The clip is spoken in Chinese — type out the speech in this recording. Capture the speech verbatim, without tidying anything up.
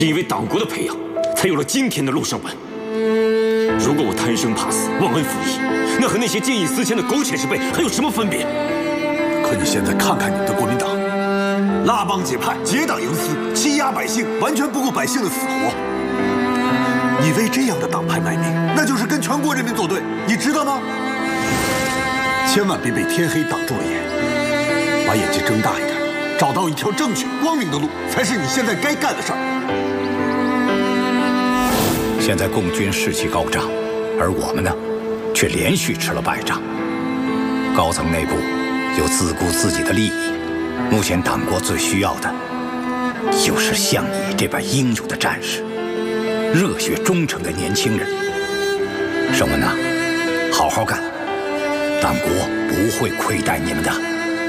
因为党国的培养，才有了今天的陆胜文。如果我贪生怕死、忘恩负义，那和那些见异思迁的苟且之辈还有什么分别？ 可你现在看看你们的国民党，拉帮结派、结党营私、欺压百姓，完全不顾百姓的死活。你为这样的党派卖命，那就是跟全国人民作对，你知道吗？千万别被天黑挡住了眼，把眼睛睁大一点，找到一条正确光明的路，才是你现在该干的事儿。 现在共军士气高涨，而我们呢，却连续吃了败仗。高层内部又自顾自己的利益，目前党国最需要的，就是像你这般英勇的战士，热血忠诚的年轻人。胜文呐，好好干，党国不会亏待你们的。